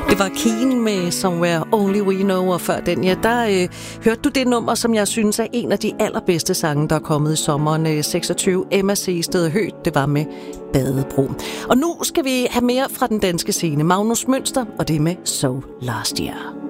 Det var Keane med Somewhere Only We Know, og før den, ja, der hørte du det nummer, som jeg synes er en af de allerbedste sange, der er kommet i sommeren 26. Emma C. Sted Høgh, det var med Badebro. Og nu skal vi have mere fra den danske scene. Magnus Mønster, og det med So Last Year.